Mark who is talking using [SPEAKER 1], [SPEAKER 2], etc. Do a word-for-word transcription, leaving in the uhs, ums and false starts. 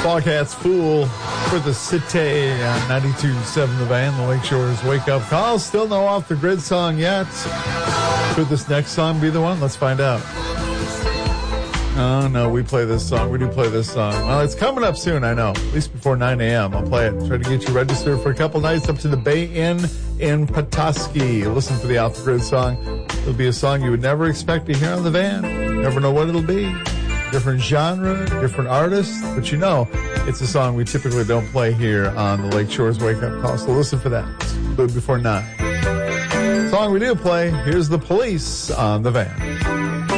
[SPEAKER 1] Foghat's Fool for the Cité on ninety-two point seven The Van, the Lakeshore's Wake Up Call. Still no Off the Grid song yet. Could this next song be the one? Let's find out. Oh, no, we play this song. We do play this song. Well, it's coming up soon, I know. At least before nine a.m. I'll play it. Try to get you registered for a couple nights up to the Bay Inn in Petoskey. Listen for the Off the Grid song. It'll be a song you would never expect to hear on the van. Never know what it'll be. Different genre, different artist. But you know, it's a song we typically don't play here on the Lakeshore's Wake Up Call. So listen for that. Do it before nine. Song we do play, here's The Police on the Van.